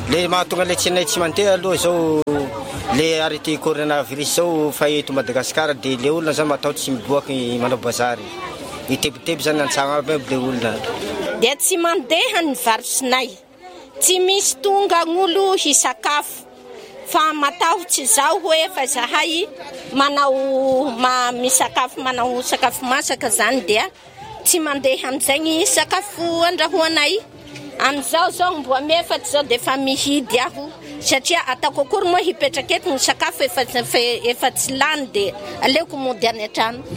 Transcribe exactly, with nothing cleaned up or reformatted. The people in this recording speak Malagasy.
Le mahatonga le tsinay tsy mandeha aloha zao le arrêté coronavirus zao fa eto Madagasikara de le olona zany matao tsy miboaky manao bazary itebiteby zany antsagna aby le olona de tsy mandeha ny varosinay tsy misy tonga gn'olo hisakafo fa matahotsy zao hoe fa zahay manao ma misakafo manao sakafo masaka zany dia tsy mandeha am'izay sakafo andrahoanay am'izao zao mbo amefaty zao de fa mihidy aho satria atako akory moa hipetraky eto ny sakafo efa efa tsy lany de aleoko mody any an-trano